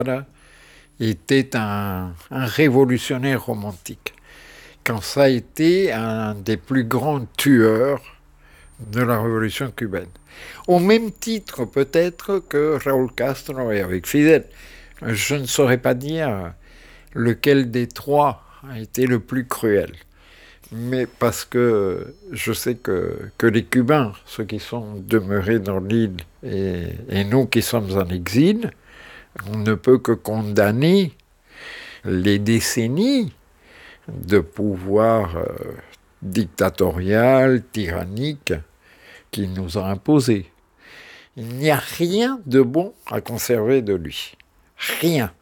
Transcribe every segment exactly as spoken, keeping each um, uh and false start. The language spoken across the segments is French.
était un, un révolutionnaire romantique, quand ça a été un des plus grands tueurs de la révolution cubaine. Au même titre peut-être que Raúl Castro et avec Fidel. Je ne saurais pas dire lequel des trois a été le plus cruel. Mais parce que je sais que, que les Cubains, ceux qui sont demeurés dans l'île et, et nous qui sommes en exil, on ne peut que condamner les décennies de pouvoir euh, dictatorial, tyrannique, qu'il nous a imposé. Il n'y a rien de bon à conserver de lui. Rien.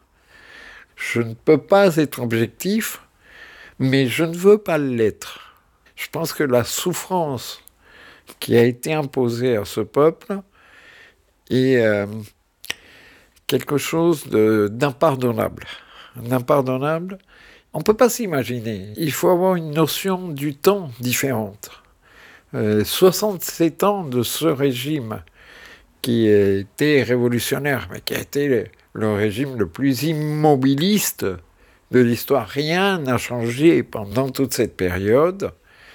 Je ne peux pas être objectif, mais je ne veux pas l'être. Je pense que la souffrance qui a été imposée à ce peuple est euh, quelque chose de, d'impardonnable. D'impardonnable. On ne peut pas s'imaginer. Il faut avoir une notion du temps différente. Euh, soixante-sept ans de ce régime qui était révolutionnaire, mais qui a été le, le régime le plus immobiliste de l'histoire. Rien n'a changé pendant toute cette période.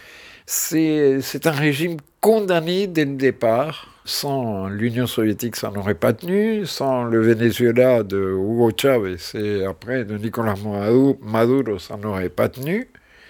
C'est, c'est un régime condamné dès le départ. Sans l'Union soviétique, ça n'aurait pas tenu. Sans le Venezuela de Hugo Chávez et après de Nicolás Maduro, ça n'aurait pas tenu.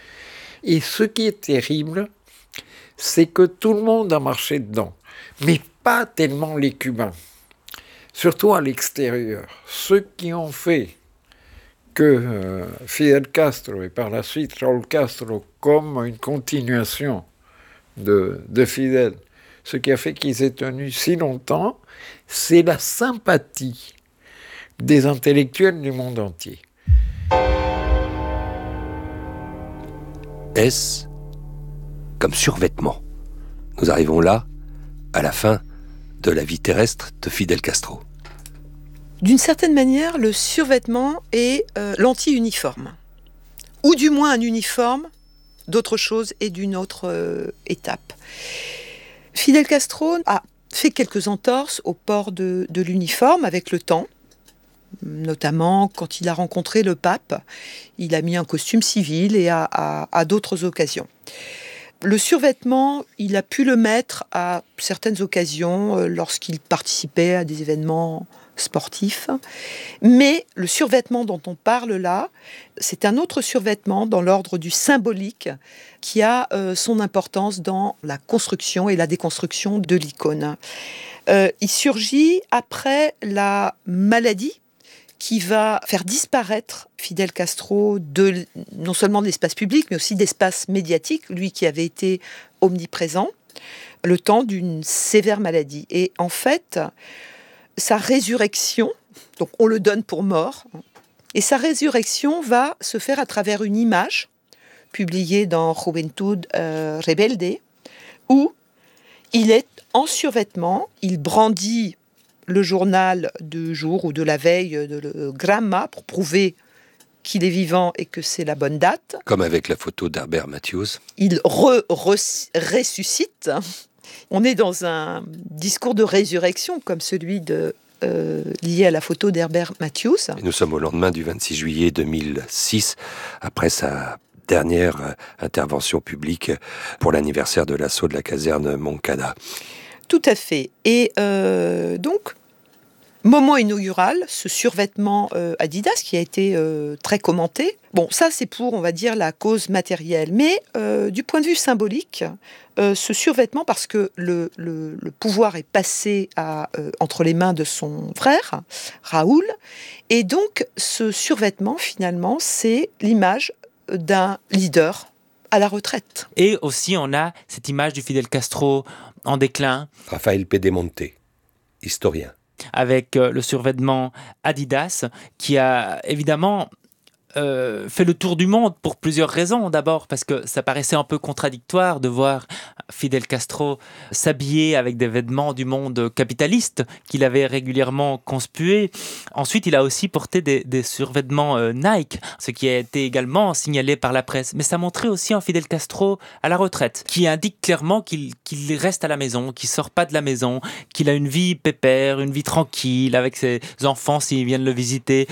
Et ce qui est terrible, c'est que tout le monde a marché dedans. Mais pas tellement les Cubains. Surtout à l'extérieur. Ceux qui ont fait que euh, Fidel Castro et par la suite Raúl Castro comme une continuation de, de Fidel, ce qui a fait qu'ils aient tenu si longtemps, c'est la sympathie des intellectuels du monde entier. S comme survêtement. Nous arrivons là, à la fin de la vie terrestre de Fidel Castro. D'une certaine manière, le survêtement est euh, l'anti-uniforme. Ou du moins un uniforme d'autre chose et d'une autre euh, étape. Fidel Castro a fait quelques entorses au port de, de l'uniforme avec le temps. Notamment quand il a rencontré le pape, il a mis un costume civil et à, à, à d'autres occasions. Le survêtement, il a pu le mettre à certaines occasions euh, lorsqu'il participait à des événements sportifs. Mais le survêtement dont on parle là, c'est un autre survêtement dans l'ordre du symbolique qui a euh, son importance dans la construction et la déconstruction de l'icône. Euh, il surgit après la maladie qui va faire disparaître Fidel Castro de, non seulement de l'espace public, mais aussi d'espace médiatique, lui qui avait été omniprésent, le temps d'une sévère maladie. Et en fait, sa résurrection, donc on le donne pour mort, et sa résurrection va se faire à travers une image publiée dans Juventud euh, Rebelde, où il est en survêtement, il brandit le journal du jour ou de la veille de le Gramma pour prouver qu'il est vivant et que c'est la bonne date. Comme avec la photo d'Herbert Matthews. Il re, re, ressuscite. On est dans un discours de résurrection comme celui de, euh, lié à la photo d'Herbert Matthews. Et nous sommes au lendemain du vingt-six juillet deux mille six, après sa dernière intervention publique pour l'anniversaire de l'assaut de la caserne Moncada. Tout à fait. Et euh, donc, moment inaugural, ce survêtement euh, Adidas qui a été euh, très commenté. Bon, ça c'est pour, on va dire, la cause matérielle. Mais euh, du point de vue symbolique, euh, ce survêtement, parce que le, le, le pouvoir est passé à, euh, entre les mains de son frère, Raoul, et donc ce survêtement, finalement, c'est l'image d'un leader à la retraite. Et aussi, on a cette image du Fidel Castro en déclin. Rafael Pedemonte, historien. Avec euh, le survêtement Adidas, qui a évidemment euh, fait le tour du monde pour plusieurs raisons. D'abord, parce que ça paraissait un peu contradictoire de voir Fidel Castro s'habiller avec des vêtements du monde capitaliste qu'il avait régulièrement conspués. Ensuite, il a aussi porté des, des survêtements euh, Nike, ce qui a été également signalé par la presse. Mais ça montrait aussi un Fidel Castro à la retraite, qui indique clairement qu'il, qu'il reste à la maison, qu'il ne sort pas de la maison, qu'il a une vie pépère, une vie tranquille avec ses enfants s'ils viennent le visiter.